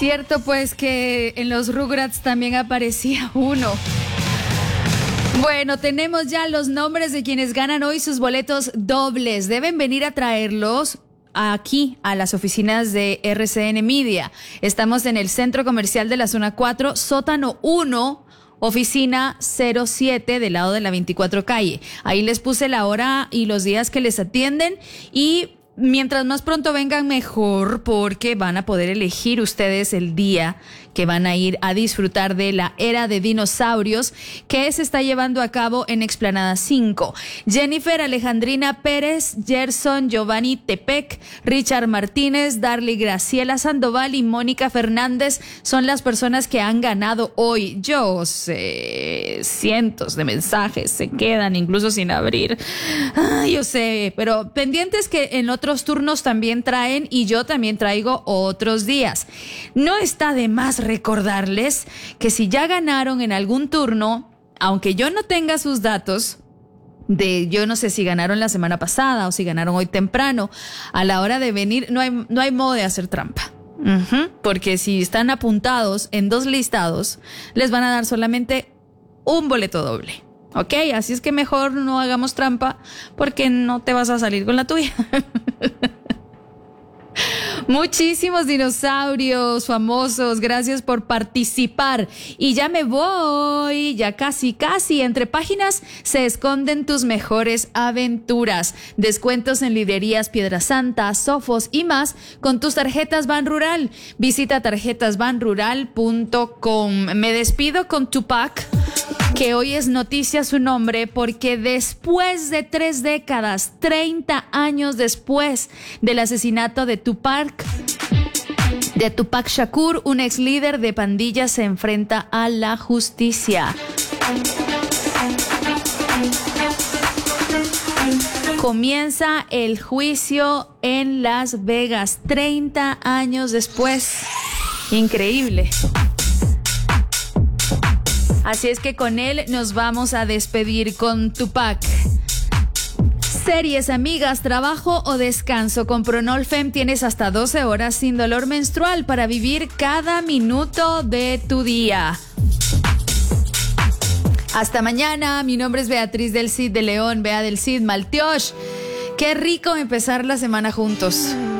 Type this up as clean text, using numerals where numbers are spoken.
Cierto, pues que en los Rugrats también aparecía uno. Bueno, tenemos ya los nombres de quienes ganan hoy sus boletos dobles. Deben venir a traerlos aquí a las oficinas de RCN Media. Estamos en el Centro Comercial de la Zona 4, Sótano 1, Oficina 07, del lado de la 24 calle. Ahí les puse la hora y los días que les atienden y mientras más pronto vengan mejor, porque van a poder elegir ustedes el día que van a ir a disfrutar de la era de dinosaurios que se está llevando a cabo en Explanada 5. Jennifer Alejandrina Pérez, Gerson Giovanni Tepec, Richard Martínez, Darly Graciela Sandoval y Mónica Fernández son las personas que han ganado hoy. Yo sé, cientos de mensajes se quedan incluso sin abrir. Yo sé, pero pendientes que en otros turnos también traen y yo también traigo otros días. No está de más recordarles que si ya ganaron en algún turno, aunque yo no tenga sus datos, yo no sé si ganaron la semana pasada o si ganaron hoy temprano, a la hora de venir no hay modo de hacer trampa. Porque si están apuntados en 2 listados, les van a dar solamente un boleto doble. Ok, así es que mejor no hagamos trampa porque no te vas a salir con la tuya. Muchísimos dinosaurios famosos, gracias por participar. Y ya me voy, ya casi. Entre páginas se esconden tus mejores aventuras. Descuentos en librerías Piedra Santa, Sofos y más con tus tarjetas Ban Rural. Visita tarjetasbanrural.com. Me despido con Tupac, que hoy es noticia su nombre porque después de 3 décadas, 30 años después del asesinato de Tupac Shakur, un ex líder de pandillas se enfrenta a la justicia. Comienza el juicio en Las Vegas, 30 años después. Increíble. Así es que con él nos vamos a despedir con Tupac. Series, amigas, trabajo o descanso. Con Pronolfem tienes hasta 12 horas sin dolor menstrual para vivir cada minuto de tu día. Hasta mañana. Mi nombre es Beatriz del Cid de León, Bea del Cid Maltiosh. Qué rico empezar la semana juntos.